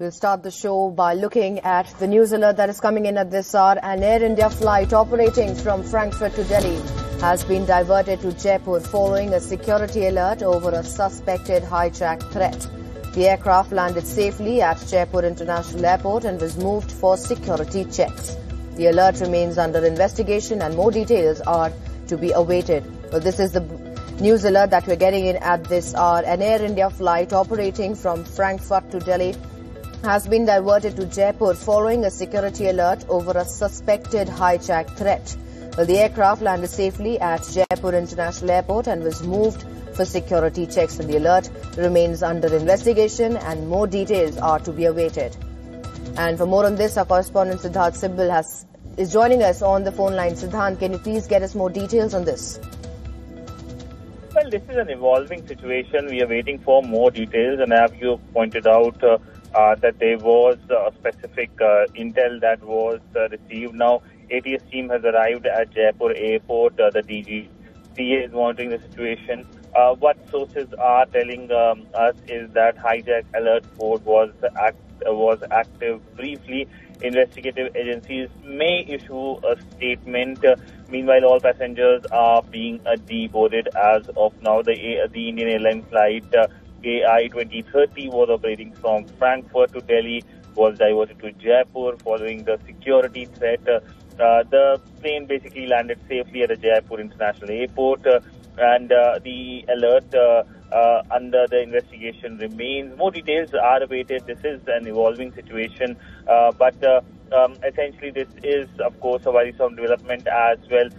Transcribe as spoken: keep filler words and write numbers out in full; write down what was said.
We'll start the show by looking at the news alert that is coming in at this hour. An Air India flight operating from Frankfurt to Delhi has been diverted to Jaipur following a security alert over a suspected hijack threat. The aircraft landed safely at Jaipur International Airport and was moved for security checks. The alert remains under investigation and more details are to be awaited. Well, this is the news alert that we're getting in at this hour. An Air India flight operating from Frankfurt to Delhi has been diverted to Jaipur following a security alert over a suspected hijack threat. Well, the aircraft landed safely at Jaipur International Airport and was moved for security checks. And the alert remains under investigation and more details are to be awaited. And for more on this, our correspondent Siddharth Sibal has, is joining us on the phone line. Siddharth, can you please get us more details on this? Well, this is an evolving situation. We are waiting for more details, and as you pointed out, uh, uh, that there was a specific uh, intel that was uh, received. Now, A T S team has arrived at Jaipur Airport. Uh, the D G C A is monitoring the situation. Uh, what sources are telling um, us is that hijack alert code was act, uh, was active briefly. Investigative agencies may issue a statement. Uh, meanwhile, all passengers are being uh, deboarded as of now. The, uh, the Indian Airlines flight uh, A I twenty thirty was operating from Frankfurt to Delhi, was diverted to Jaipur following the security threat. Uh, uh, the plane basically landed safely at the Jaipur International Airport, uh, and uh, the alert uh, uh, under the investigation remains. More details are awaited. This is an evolving situation, uh, but uh, um, essentially this is, of course, a worrisome development as well.